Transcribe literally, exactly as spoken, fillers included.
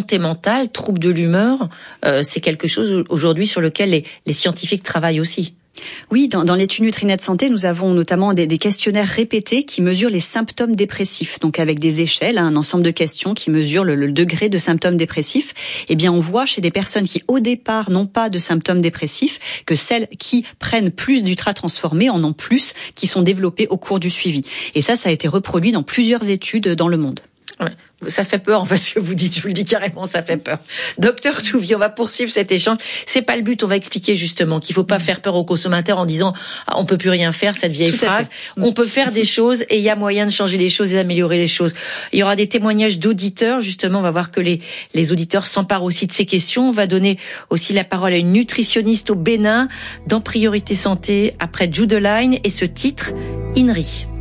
santé mentale, troubles de l'humeur, euh, c'est quelque chose aujourd'hui sur lequel les, les scientifiques travaillent aussi. Oui, dans, dans l'étude Nutrinet Santé, nous avons notamment des, des questionnaires répétés qui mesurent les symptômes dépressifs. Donc avec des échelles, hein, un ensemble de questions qui mesurent le, le degré de symptômes dépressifs. Eh bien, on voit chez des personnes qui, au départ, n'ont pas de symptômes dépressifs, que celles qui prennent plus d'ultra transformés en ont plus, qui sont développées au cours du suivi. Et ça, ça a été reproduit dans plusieurs études dans le monde. Ouais. Ça fait peur, en fait, ce que vous dites. Je vous le dis carrément, ça fait peur. Docteur Touvier, on va poursuivre cet échange. C'est pas le but. On va expliquer justement qu'il faut pas faire peur aux consommateurs en disant ah, on peut plus rien faire, cette vieille Tout phrase. On peut faire des choses et il y a moyen de changer les choses et d'améliorer les choses. Il y aura des témoignages d'auditeurs. Justement, on va voir que les, les auditeurs s'emparent aussi de ces questions. On va donner aussi la parole à une nutritionniste au Bénin dans Priorité Santé après Judeline et ce titre, Inri.